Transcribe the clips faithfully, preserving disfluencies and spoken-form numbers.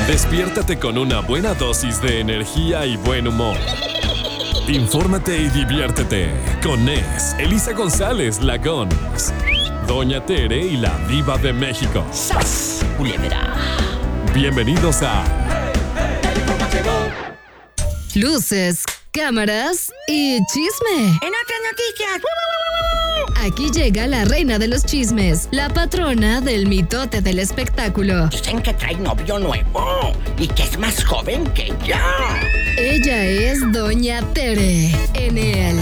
Despiértate con una buena dosis de energía y buen humor. Infórmate y diviértete con Nes, Elisa González, la Gons, Doña Tere y la Diva de México. ¡Sas, culebra! Bienvenidos a Luces, cámaras y chisme. En otras noticias. Aquí llega la reina de los chismes, la patrona del mitote del espectáculo. Dicen que trae novio nuevo y que es más joven que ella. Ella es Doña Tere en el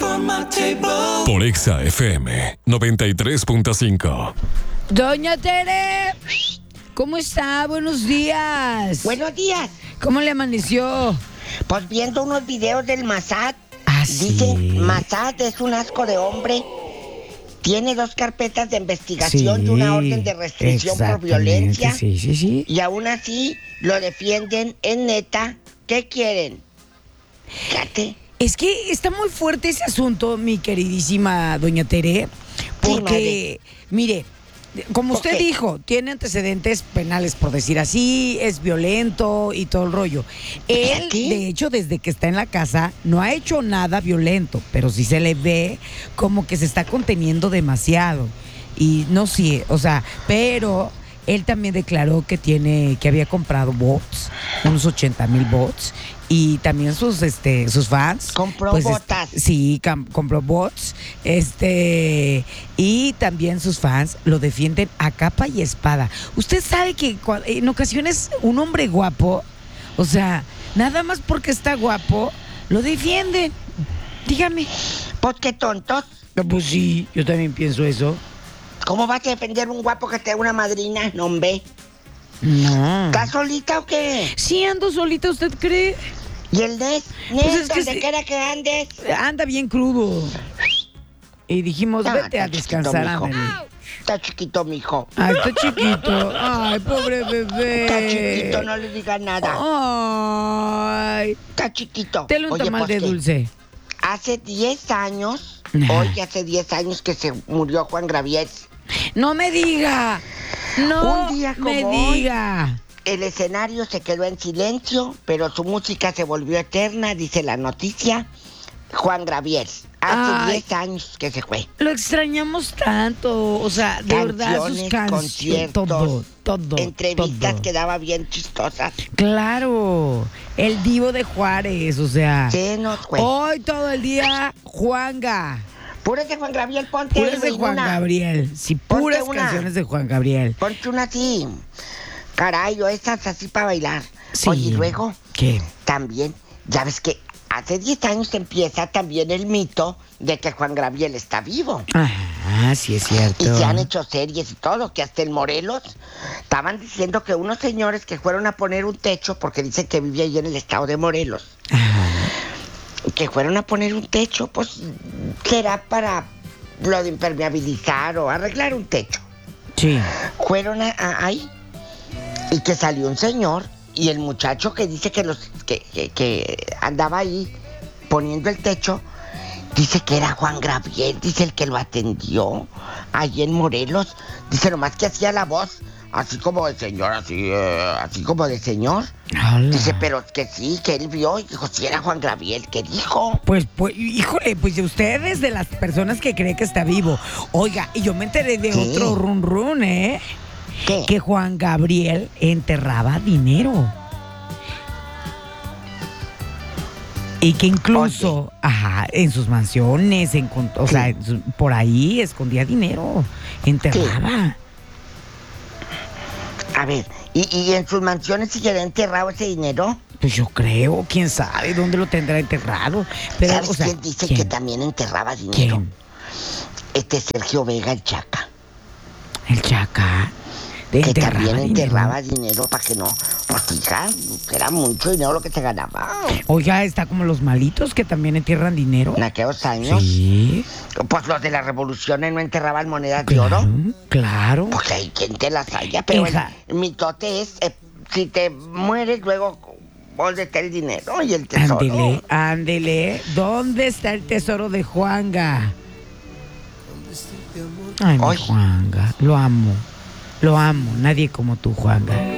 por Exa F M noventa y tres punto cinco. Doña Tere, ¿cómo está? Buenos días. Buenos días. ¿Cómo le amaneció? Pues viendo unos videos del Massad. Ah, sí. Dicen, Massad es un asco de hombre. Tiene dos carpetas de investigación Sí, y una orden de restricción por violencia. Sí, sí, sí. Y aún así lo defienden en neta. ¿Qué quieren? Fíjate. Es que está muy fuerte ese asunto, mi queridísima Doña Tere, porque, Sí, mire, como usted Ok. dijo, tiene antecedentes penales, por decir así, es violento y todo el rollo. Él, ¿Qué? de hecho, desde que está en la casa, no ha hecho nada violento, pero sí se le ve como que se está conteniendo demasiado. Y no sé, o sea, pero él también declaró que tiene, que había comprado bots, unos ochenta mil bots, y también sus, este, sus fans. Compró pues, botas. este, sí, cam- compró bots, este, y también sus fans lo defienden a capa y espada. Usted sabe que cua- en ocasiones un hombre guapo, o sea, nada más porque está guapo, lo defienden. Dígame. Pues qué tontos. No, pues sí, yo también pienso eso. ¿Cómo vas a defender un guapo que te da una madrina? No, hombre. No. ¿Estás solita o qué? Sí, ando solita, ¿usted cree? ¿Y el Nes? Pues Nes, es que donde sí. quiera que andes. Anda bien crudo. Y dijimos, No, vete a está chiquito, descansar, mijo. ándale. Está chiquito, mijo. Ay, está chiquito. Ay, pobre bebé. Está chiquito, no le digas nada. Ay. Está chiquito. Dele un Oye, tamal pues, de ¿qué? dulce. Hace diez años, Ajá. hoy hace diez años que se murió Juan Gabriel. No me diga. No Un día como me hoy. diga. El escenario se quedó en silencio, pero su música se volvió eterna, dice la noticia. Juan Gabriel, hace Ay. diez años que se fue. Lo extrañamos tanto. O sea, de verdad, sus Canciones, canciones. conciertos, Todo, todo. Entrevistas todo. que daba bien chistosas. Claro. El divo de Juárez, o sea. Se nos fue. Hoy todo el día, Juanga. Puras de Juan Gabriel, ponte Puras de Luis, Juan una. Gabriel. Sí, Ponte puras una. canciones de Juan Gabriel. Ponte una así. Caray, o esas así para bailar. Sí. Oye, y luego, ¿Qué? también, ya ves que hace diez años empieza también el mito de que Juan Gabriel está vivo. Ah, sí es cierto. Y se han hecho series y todo, que hasta en Morelos estaban diciendo que unos señores que fueron a poner un techo, porque dicen que vivía ahí en el estado de Morelos, Ajá. que fueron a poner un techo, pues será para lo de impermeabilizar o arreglar un techo. Sí. Fueron a, a- ahí y que salió un señor y el muchacho que dice que los que, que- que andaba ahí poniendo el techo dice que era Juan Gabriel, dice el que lo atendió ahí en Morelos, dice nomás que hacía la voz así como de señor, así eh, así como de señor. Hola. Dice, pero que sí, que él vio y dijo, si era Juan Gabriel, ¿qué dijo? Pues, pues, híjole, pues usted es de las personas que cree que está vivo. Oiga, y yo me enteré de ¿Qué? otro run run, ¿eh? ¿Qué? Que Juan Gabriel enterraba dinero. Y que incluso, ajá, en sus mansiones, en, con- o Sí. sea, en su- por ahí escondía dinero, enterraba. A ver, ¿y, y en sus mansiones sigue enterrado ese dinero? Pues yo creo, quién sabe dónde lo tendrá enterrado. Pero, ¿Sabes o sea, quién dice ¿quién? que también enterraba dinero? ¿Quién? Este Sergio Vega, el Chaca. El Chaca. De Que enterraba también dinero. enterraba dinero para que no. Pues hija, que era mucho dinero lo que se ganaba. Oiga, está como los malitos que también entierran dinero. En aquellos años, Sí, pues los de la revolución no enterraban monedas de claro, oro. claro. Pues hay quien te las haya, pero el, Hija. el mitote es, eh, si te mueres, luego ¿dónde está el dinero y el tesoro? Ándele, ándele. ¿Dónde está el tesoro de Juanga? Ay, mi Ay. Juanga, lo amo. Lo amo, nadie como tú, Juanga.